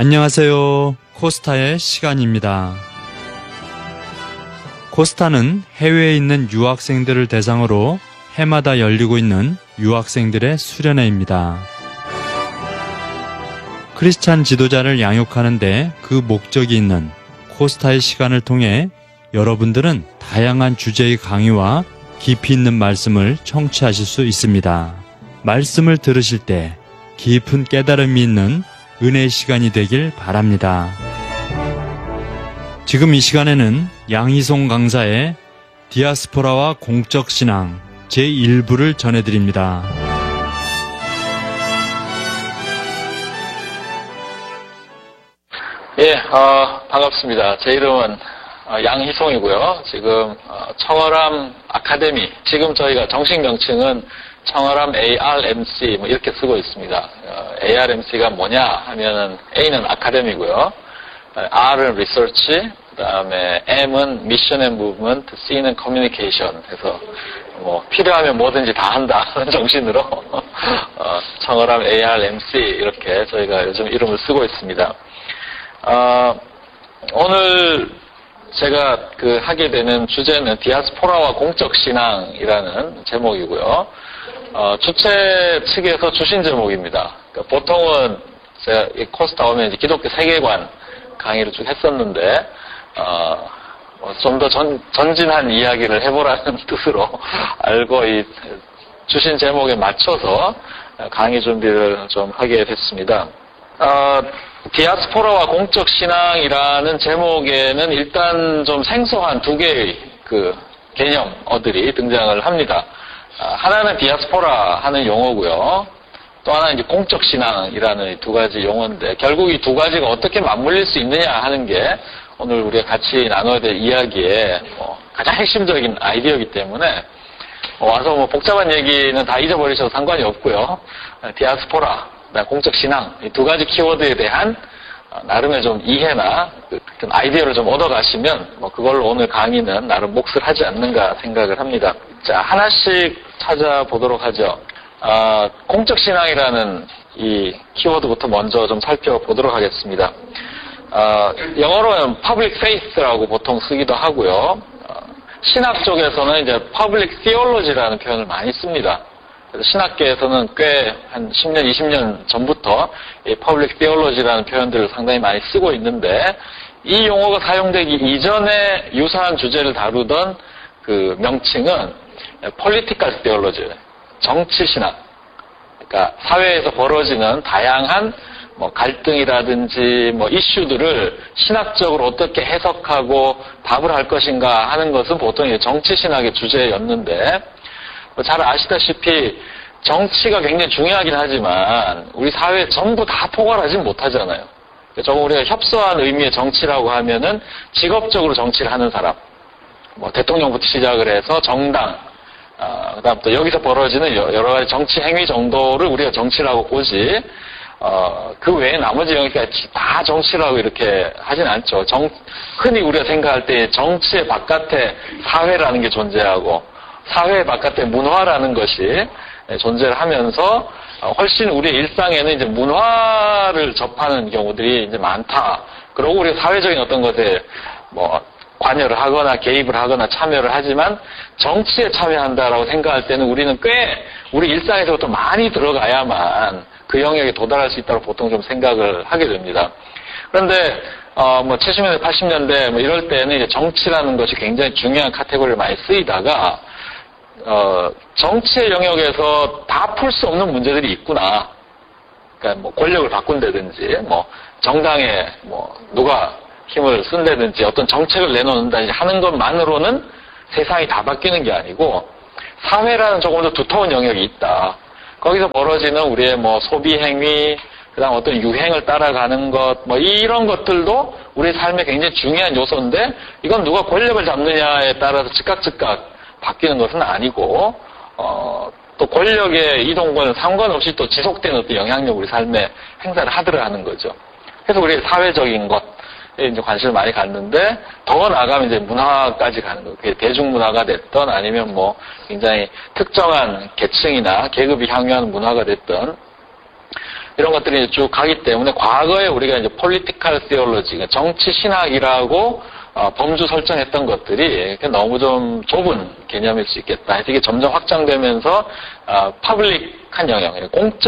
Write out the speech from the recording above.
안녕하세요. 코스타의 시간입니다. 코스타는 해외에 있는 유학생들을 대상으로 해마다 열리고 있는 유학생들의 수련회입니다. 크리스찬 지도자를 양육하는데 그 목적이 있는 코스타의 시간을 통해 여러분들은 다양한 주제의 강의와 깊이 있는 말씀을 청취하실 수 있습니다. 말씀을 들으실 때 깊은 깨달음이 있는 은혜의 시간이 되길 바랍니다. 지금 이 시간에는 양희송 강사의 디아스포라와 공적신앙 제1부를 전해드립니다. 반갑습니다. 제 이름은 양희송이고요. 지금 청어람 아카데미, 지금 저희가 정식 명칭은 청어람 ARMC 이렇게 쓰고 있습니다. ARMC가 뭐냐 하면은 A는 아카데미고요. R은 리서치, 그 다음에 M은 Mission and Movement, C는 Communication 해서 필요하면 뭐든지 다 한다는 정신으로 청어람 ARMC 이렇게 저희가 요즘 이름을 쓰고 있습니다. 오늘 제가 하게 되는 주제는 디아스포라와 공적신앙이라는 제목이고요. 주최 측에서 주신 제목입니다. 그러니까 보통은 제가 이 코스타 오면 이제 기독교 세계관 강의를 쭉 했었는데, 좀 더 전진한 이야기를 해보라는 뜻으로 알고 주신 제목에 맞춰서 강의 준비를 좀 하게 됐습니다. 디아스포라와 공적신앙이라는 제목에는 일단 좀 생소한 두 개의 개념어들이 등장을 합니다. 하나는 디아스포라 하는 용어고요. 또 하나는 이제 공적신앙이라는 두 가지 용어인데, 결국 이 두 가지가 어떻게 맞물릴 수 있느냐 하는 게 오늘 우리가 같이 나눠야 될 이야기의 가장 핵심적인 아이디어이기 때문에 와서 복잡한 얘기는 다 잊어버리셔도 상관이 없고요. 디아스포라, 공적신앙, 이 두 가지 키워드에 대한 나름의 좀 이해나 아이디어를 좀 얻어가시면 그걸로 오늘 강의는 나름 몫을 하지 않는가 생각을 합니다. 자, 하나씩 찾아보도록 하죠. 공적신앙이라는 이 키워드부터 먼저 좀 살펴보도록 하겠습니다. 영어로는 public faith라고 보통 쓰기도 하고요. 신학 쪽에서는 이제 public theology라는 표현을 많이 씁니다. 그래서 신학계에서는 꽤 한 10년, 20년 전부터 이 public theology라는 표현들을 상당히 많이 쓰고 있는데, 이 용어가 사용되기 이전에 유사한 주제를 다루던 그 명칭은 political theology, 정치신학. 그러니까 사회에서 벌어지는 다양한 갈등이라든지 이슈들을 신학적으로 어떻게 해석하고 답을 할 것인가 하는 것은 보통 정치신학의 주제였는데, 잘 아시다시피 정치가 굉장히 중요하긴 하지만 우리 사회에 전부 다 포괄하진 못하잖아요. 조금 우리가 협소한 의미의 정치라고 하면은 직업적으로 정치를 하는 사람, 대통령부터 시작을 해서 정당, 그다음 또 여기서 벌어지는 여러 가지 정치 행위 정도를 우리가 정치라고 보지, 그 외에 나머지 영역까지 다 정치라고 이렇게 하진 않죠. 흔히 우리가 생각할 때 정치의 바깥에 사회라는 게 존재하고, 사회 바깥에 문화라는 것이 존재를 하면서 훨씬 우리의 일상에는 이제 문화를 접하는 경우들이 이제 많다. 그리고 우리가 사회적인 어떤 것에 관여를 하거나 개입을 하거나 참여를 하지만 정치에 참여한다라고 생각할 때는 우리는 꽤 우리 일상에서부터 많이 들어가야만 그 영역에 도달할 수 있다고 보통 좀 생각을 하게 됩니다. 그런데 70년대, 80년대 이럴 때는 이제 정치라는 것이 굉장히 중요한 카테고리를 많이 쓰이다가 정치의 영역에서 다 풀 수 없는 문제들이 있구나. 그러니까 권력을 바꾼다든지, 정당에 누가 힘을 쓴다든지, 어떤 정책을 내놓는다든지 하는 것만으로는 세상이 다 바뀌는 게 아니고, 사회라는 조금 더 두터운 영역이 있다. 거기서 벌어지는 우리의 소비 행위, 그다음 어떤 유행을 따라가는 것, 이런 것들도 우리의 삶에 굉장히 중요한 요소인데, 이건 누가 권력을 잡느냐에 따라서 즉각 바뀌는 것은 아니고, 또 권력의 이동과는 상관없이 또 지속되는 어떤 영향력 우리 삶에 행사를 하더라 하는 거죠. 그래서 우리 사회적인 것에 이제 관심을 많이 갖는데, 더 나아가면 이제 문화까지 가는 거예요. 그게 대중문화가 됐던 아니면 굉장히 특정한 계층이나 계급이 향유하는 문화가 됐던, 이런 것들이 쭉 가기 때문에 과거에 우리가 이제 political theology, 정치 신학이라고 범주 설정했던 것들이 너무 좀 좁은 개념일 수 있겠다. 이게 점점 확장되면서 퍼블릭한 영역, 공적